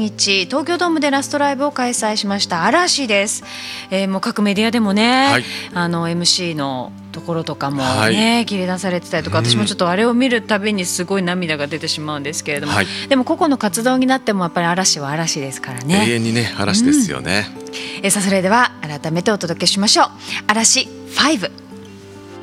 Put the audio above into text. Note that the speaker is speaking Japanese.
日東京ドームでラストライブを開催しました嵐です。もう各メディアでもね、 はい、 MC のところとかもね、 はい、 切り出されてたりとか、私もちょっとあれを見るたびにすごい涙が出てしまうんですけれども、はい、でも個々の活動になってもやっぱり嵐は嵐ですからね。 永遠にね嵐ですよね。 さあそれでは改めてお届けしましょう。嵐5。